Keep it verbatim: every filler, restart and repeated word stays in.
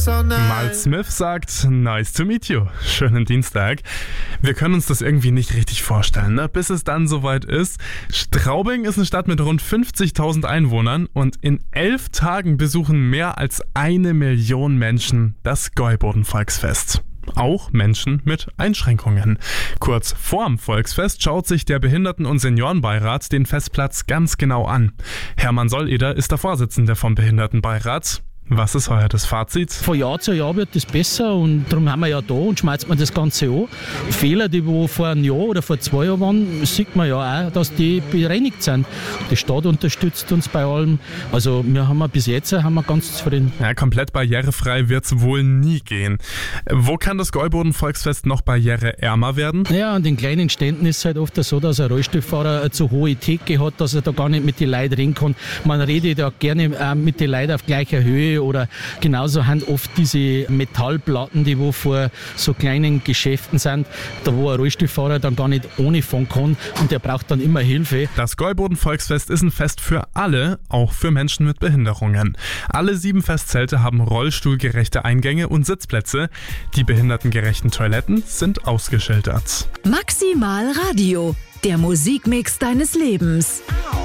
Mal Smith sagt, nice to meet you. Schönen Dienstag. Wir können uns das irgendwie nicht richtig vorstellen, ne? Bis es dann soweit ist. Straubing ist eine Stadt mit rund fünfzigtausend Einwohnern und in elf Tagen besuchen mehr als eine Million Menschen das Gäuboden-Volksfest. Auch Menschen mit Einschränkungen. Kurz vorm Volksfest schaut sich der Behinderten- und Seniorenbeirat den Festplatz ganz genau an. Hermann Solleder ist der Vorsitzende vom Behindertenbeirat. Was ist heuer das Fazit? Von Jahr zu Jahr wird das besser und darum haben wir ja da und schmeißt man das Ganze an. Fehler, die wo vor einem Jahr oder vor zwei Jahren waren, sieht man ja auch, dass die bereinigt sind. Die Stadt unterstützt uns bei allem. Also wir haben bis jetzt haben wir ganz zufrieden. Ja, komplett barrierefrei wird es wohl nie gehen. Wo kann das Gäuboden-Volksfest noch barriereärmer werden? Ja, an den kleinen Ständen ist es halt oft so, dass ein Rollstuhlfahrer eine zu hohe Theke hat, dass er da gar nicht mit den Leuten reden kann. Man redet ja gerne auch mit den Leuten auf gleicher Höhe. Oder genauso haben oft diese Metallplatten, die wo vor so kleinen Geschäften sind, da wo ein Rollstuhlfahrer dann gar nicht ohne fahren kann und der braucht dann immer Hilfe. Das Gäuboden-Volksfest ist ein Fest für alle, auch für Menschen mit Behinderungen. Alle sieben Festzelte haben rollstuhlgerechte Eingänge und Sitzplätze. Die behindertengerechten Toiletten sind ausgeschildert. Maximal Radio, der Musikmix deines Lebens.